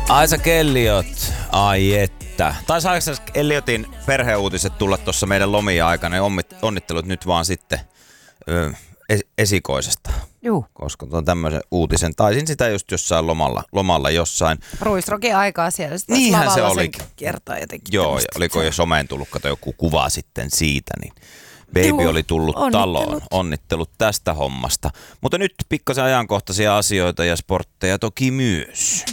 Aisa Kelliot, ai että. Tai saiko Elliotin perheuutiset tulla tuossa meidän lomia aikana, ja onnittelut nyt vaan sitten esikoisesta. Juu. Koska tuon tämmöisen uutisen, taisin sitä just jossain lomalla jossain. Ruisrokin aikaa siellä sitten niinhän se oli. Kertaa jotenkin. Joo, ja oliko jo someen tullut joku kuva sitten siitä, niin baby oli tullut taloon. Onnittelut tästä hommasta. Mutta nyt pikkasen ajankohtaisia asioita ja sportteja toki myös.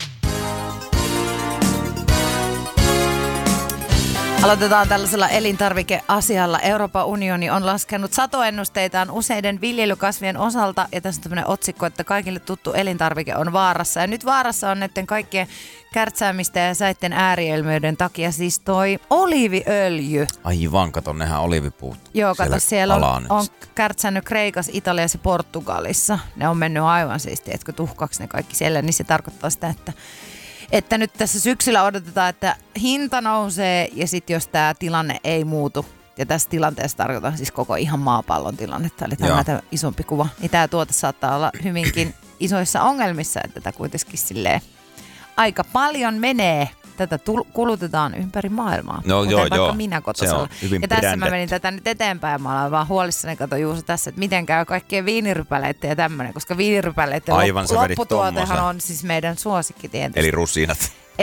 Aloitetaan tällaisella elintarvikeasialla. Euroopan unioni on laskenut satoennusteitaan useiden viljelykasvien osalta. Ja tässä on tämmöinen otsikko, että kaikille tuttu elintarvike on vaarassa. Ja nyt vaarassa on näiden kaikkien kärtsäämistä ja säitten ääriilmiöiden takia siis toi oliiviöljy. Aivan, kato, nehän oliivipuut. Joo, kato, siellä on kärtsännyt Kreikassa, Italiassa ja Portugalissa. Ne on mennyt aivan siis, tiedätkö, tuhkaksi ne kaikki siellä. Niin se tarkoittaa sitä, että nyt tässä syksyllä odotetaan, että hinta nousee ja sitten jos tämä tilanne ei muutu, ja tässä tilanteessa tarkoitan siis koko ihan maapallon tilannetta, eli tämä isompi kuva, niin tämä tuote saattaa olla hyvinkin isoissa ongelmissa, että tätä kuitenkin silleen aika paljon menee. Tätä kulutetaan ympäri maailmaa, no, kuten vaikka minä kotosalla. Ja tässä mä menin tätä nyt eteenpäin, mä olen vaan huolissani, kato Juuso tässä, että miten käy kaikkien viinirypäleiden ja tämmöinen, koska viinirypäleiden lopputuotehan on siis meidän suosikkitienteistä. Eli rusinat.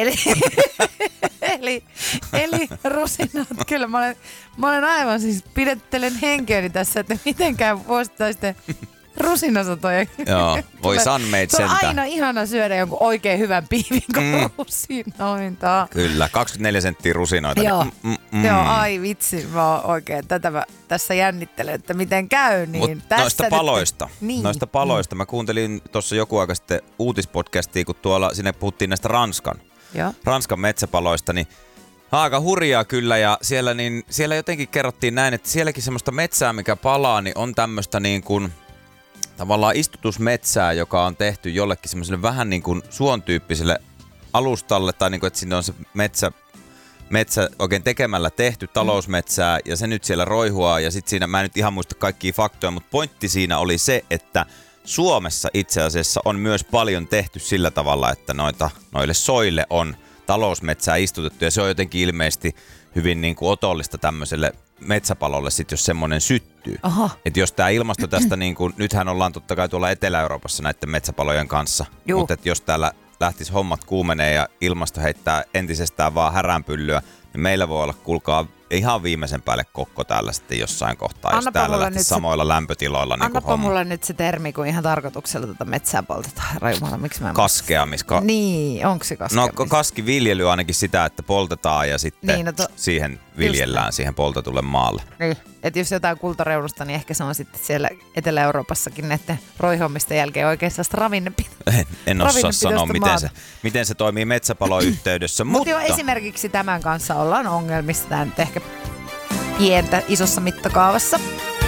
Eli rusinat, kyllä mä olen aivan siis pidettelen henkeäni tässä, että miten käy vuosittaisten rusinasatoja. Joo, voi sunmade sentään. Se on aina ihana syödä jonkun oikein hyvän piivin rusinoita. Kyllä, 24 senttiä rusinoita. Joo, Joo, ai vitsi, mä oikein tässä jännittelen, että miten käy. Niin noista paloista, mä kuuntelin tuossa joku aika sitten uutispodcastia, kun tuolla sinne puhuttiin näistä Ranskan metsäpaloista, niin aika hurjaa kyllä, ja siellä jotenkin kerrottiin näin, että sielläkin semmoista metsää, mikä palaa, niin on tämmöistä niin kuin tavallaan istutusmetsää, joka on tehty jollekin semmoiselle vähän niin kuin suontyyppiselle alustalle, tai niin kuin, että sinne on se metsä oikein tekemällä tehty talousmetsää, ja se nyt siellä roihuaa, ja sitten siinä, mä en nyt ihan muista kaikkia faktoja, mutta pointti siinä oli se, että Suomessa itse asiassa on myös paljon tehty sillä tavalla, että noille soille on talousmetsää istutettu, ja se on jotenkin ilmeisesti hyvin niin kuin otollista tämmöiselle metsäpalolle sit, jos semmoinen syttyy. Että jos tämä ilmasto tästä, niin kuin, nythän ollaan totta kai tuolla Etelä-Euroopassa näiden metsäpalojen kanssa, mutta jos täällä lähtisi hommat kuumenee ja ilmasto heittää entisestään vaan häränpyllyä, niin meillä voi olla, kuulkaa, ihan viimeisen päälle kokko täällä sitten jossain kohtaa, jos täällä lähtisi samoilla lämpötiloilla. Annapa mulle nyt se termi, kun ihan tarkoituksella tätä metsää poltetaan. Herra miksi mä en kaskeamis. Niin, onko se kaskeamis? No kaskiviljely ainakin sitä, että poltetaan ja sitten siihen viljellään siihen poltetulle maalle. Niin, että jos jotain kultareunusta, niin ehkä se on sitten siellä Etelä-Euroopassakin näiden roihoamisten jälkeen oikein sellaista ravinnepitoista. En osaa sanoa, miten se toimii metsäpalon yhteydessä. Mutta jo esimerkiksi tämän kanssa ollaan ongelmissa. Tämä nyt ehkä pientä isossa mittakaavassa.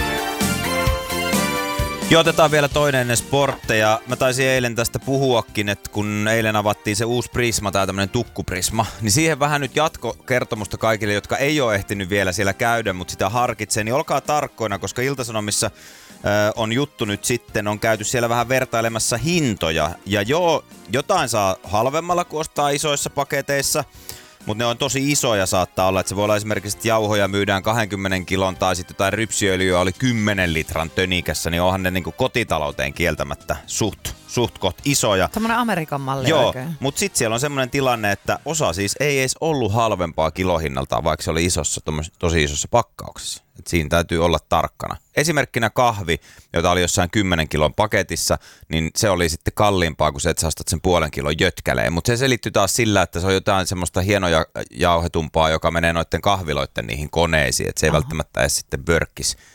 Joo, otetaan vielä toinen sportteja. Mä taisin eilen tästä puhuakin, että kun eilen avattiin se uusi Prisma, tai tämmönen tukkuprisma, niin siihen vähän nyt jatkokertomusta kaikille, jotka ei ole ehtinyt vielä siellä käydä, mutta sitä harkitsee, niin olkaa tarkkoina, koska Ilta-Sanomissa on juttu nyt sitten, on käyty siellä vähän vertailemassa hintoja. Ja joo, jotain saa halvemmalla, kun ostaa isoissa paketeissa, mutta ne on tosi isoja, saattaa olla, että se voi olla esimerkiksi, että jauhoja myydään 20 kilon tai sitten jotain rypsiöljyä oli 10 litran tönikässä, niin onhan ne niin kuin kotitalouteen kieltämättä suht koht isoja. Semmoinen Amerikan malli. Joo, mutta sitten siellä on semmoinen tilanne, että osa siis ei edes ollut halvempaa kilohinnaltaan, vaikka se oli tosi isossa pakkauksessa. Et siinä täytyy olla tarkkana. Esimerkkinä kahvi, jota oli jossain 10 kilon paketissa, niin se oli sitten kalliimpaa kuin se, että sä ostat sen puolen kilon jötkäleen. Mutta se selittyy taas sillä, että se on jotain semmoista hienoja jauhetumpaa, joka menee noiden kahviloiden niihin koneisiin. Että se ei välttämättä edes sitten börkkis